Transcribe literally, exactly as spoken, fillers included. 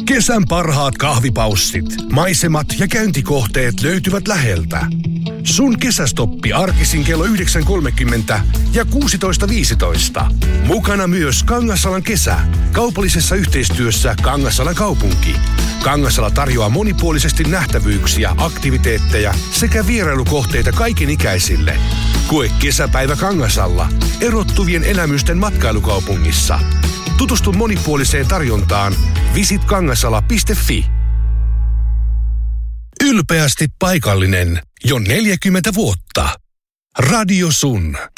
Kesän parhaat kahvipaussit, maisemat ja käyntikohteet löytyvät läheltä. Sun kesästoppi arkisin kello yhdeksän kolmekymmentä ja kuusitoista viisitoista. Mukana myös Kangasalan kesä. Kaupallisessa yhteistyössä Kangasalan kaupunki. Kangasala tarjoaa monipuolisesti nähtävyyksiä, aktiviteetteja sekä vierailukohteita kaikenikäisille. Koe kesäpäivä Kangasalla, erottuvien elämysten matkailukaupungissa. Tutustu monipuoliseen tarjontaan visit kangasala piste fi. Ylpeästi paikallinen jo neljäkymmentä vuotta. Radio Sun.